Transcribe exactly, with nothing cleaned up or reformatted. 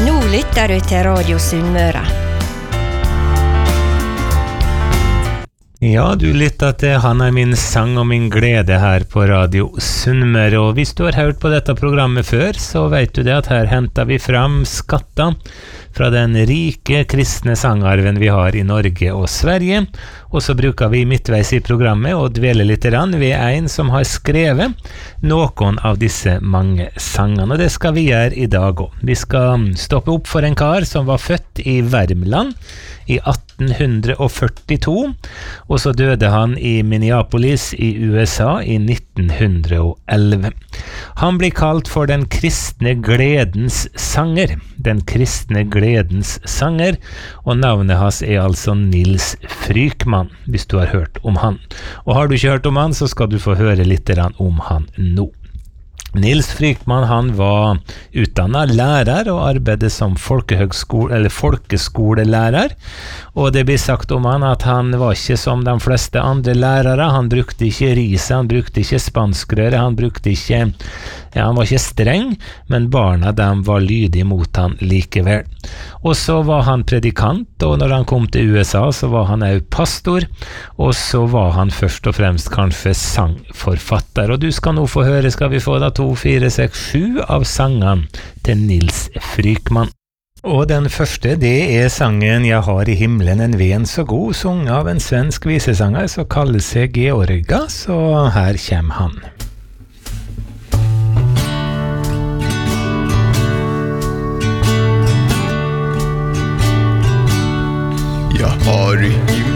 Nå lytter du til Radio Sunnmøre. Ja, du lytter til Han er min sang og min glede her på Radio Sunnmøre, og hvis du har hørt på dette programmet før, så vet du det at her henter vi fram skatter fra den rike kristne sangarven vi har i Norge og Sverige, og så bruker vi midtveis i programmet og dvele litt rann ved en som har skrevet noen av disse mange sangene, og det skal vi gjøre i dag også. Vi skal stoppe opp for en kar som var født i Värmland i atten førtito, og så døde han i Minneapolis i U S A i nitten elleve. Han blir kalt for den kristne gledens sanger, den kristne gledens sanger, og navnet hans er altså Nils Frykman, hvis du har hørt om han. Og har du ikke hørt om han, så skal du få høre litt om han nå. Nils Frykman, han var utdannet lærer og arbeidet som folkehøgskole, eller folkeskolelærer, og det blir sagt om han at han var ikke som de fleste andre lærere. Han brukte ikke riset, han brukte ikke spanskrøret, han brukte ikke, ja, han var ikke streng, men barna de var lydige mot han likevel. Og så var han predikant, og når han kom til U S A så var han også pastor, og så var han først og fremst kanskje sangforfatter. Og du skal nå få høre, skal vi få da to, fire, seks, sju av sangene til Nils Frykman. Og den første, det er sangen «Jeg har i himmelen en ven så god», sunget av en svensk visesanger som kaller seg Georga, så her kommer han. Jag har i